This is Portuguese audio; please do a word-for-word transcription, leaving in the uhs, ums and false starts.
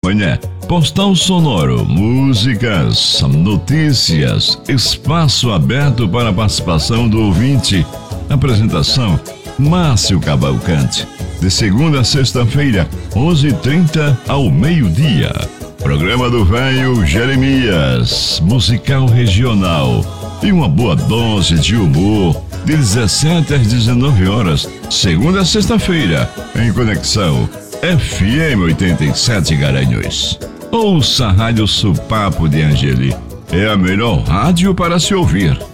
manhã. Postal sonoro, músicas, notícias, espaço aberto para a participação do ouvinte. Apresentação, Márcio Cavalcante. De segunda a sexta-feira, onze e trinta ao meio-dia. Programa do Velho Jeremias, musical regional. E uma boa dose de humor, de dezessete às dezenove horas, segunda a sexta-feira, em Conexão F M oitenta e sete Garanhuns. Ouça a Rádio Supapo de Angeli. É a melhor rádio para se ouvir.